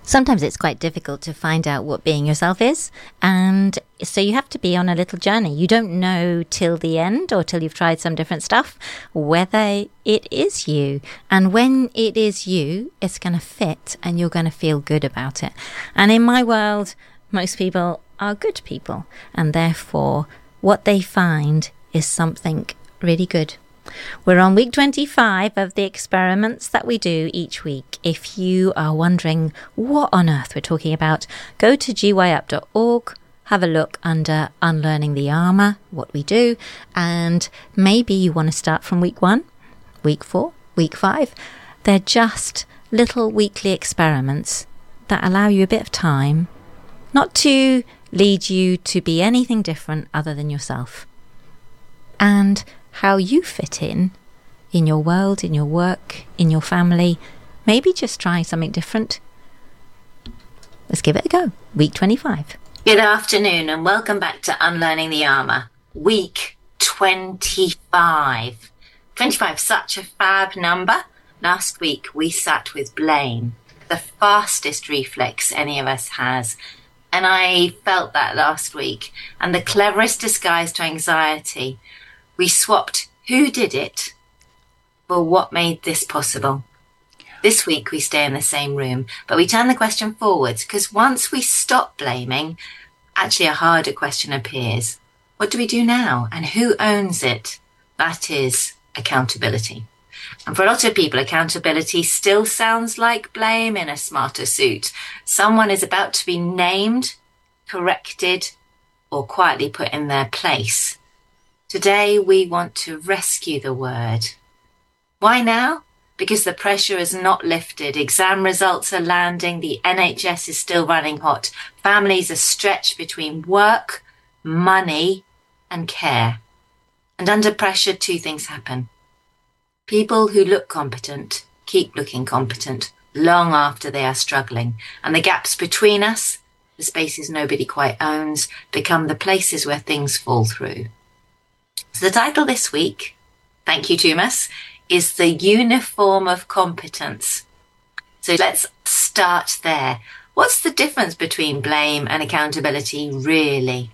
Sometimes it's quite difficult to find out what being yourself is, and so you have to be on a little journey. You don't know till the end or till you've tried some different stuff whether it is you. And when it is you, it's going to fit and you're going to feel good about it. And in my world, most people are good people, and therefore what they find is something really good. We're on week 25 of the experiments that we do each week. If you are wondering what on earth we're talking about, go to gyup.org, have a look under Unlearning the Armour, what we do, and maybe you want to start from week 1, week 4, week 5. They're just little weekly experiments that allow you a bit of time not to lead you to be anything different other than yourself. And how you fit in your world, in your work, in your family. Maybe just try something different. Let's give it a go. Week 25. Good afternoon and welcome back to Unlearning the Armour. Week 25. 25, such a fab number. Last week we sat with blame, the fastest reflex any of us has. And I felt that last week. And the cleverest disguise to anxiety. We swapped who did it for what made this possible. This week we stay in the same room, but we turn the question forwards because once we stop blaming, actually a harder question appears. What do we do now? And who owns it? That is accountability. And for a lot of people, accountability still sounds like blame in a smarter suit. Someone is about to be named, corrected, or quietly put in their place. Today, we want to rescue the word. Why now? Because the pressure is not lifted. Exam results are landing. The NHS is still running hot. Families are stretched between work, money, and care. And under pressure, two things happen. People who look competent keep looking competent long after they are struggling. And the gaps between us, the spaces nobody quite owns, become the places where things fall through. So the title this week, thank you, Thomas, is The Uniform of Competence. So let's start there. What's the difference between blame and accountability, really?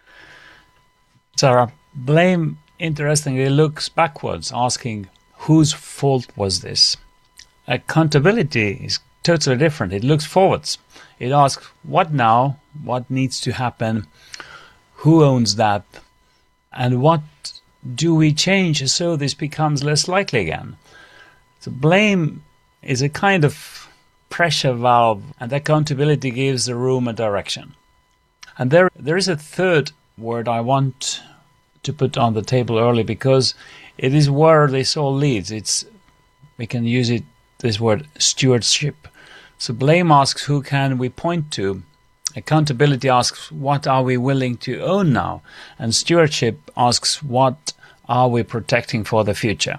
Sarah, blame, interestingly, looks backwards, asking, whose fault was this? Accountability is totally different. It looks forwards. It asks, what now? What needs to happen? Who owns that? And what do we change so this becomes less likely again? So blame is a kind of pressure valve, and accountability gives the room a direction. And there is a third word I want to put on the table early because it is where this all leads. We can use it, this word, stewardship. So blame asks, who can we point to? Accountability asks, what are we willing to own now? And stewardship asks, what are we protecting for the future?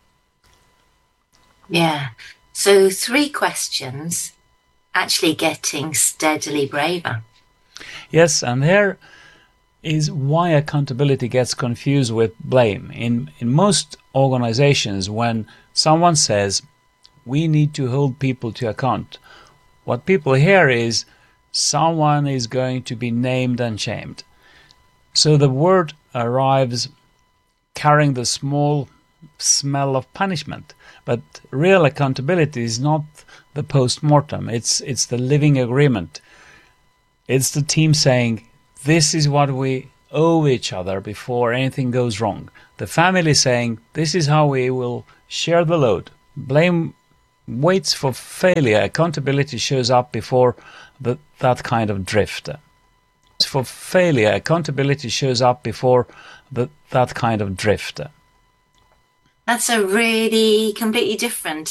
Yeah. So 3 questions, actually getting steadily braver. Yes, and here is why accountability gets confused with blame. In most organizations, when someone says, we need to hold people to account, what people hear is, someone is going to be named and shamed. So the word arrives carrying the small smell of punishment. But real accountability is not the post-mortem. It's the living agreement. It's the team saying, this is what we owe each other before anything goes wrong. The family saying, this is how we will share the load. Blame waits for failure. Accountability shows up before that kind of drift. For failure, accountability shows up before that kind of drift. That's a really completely different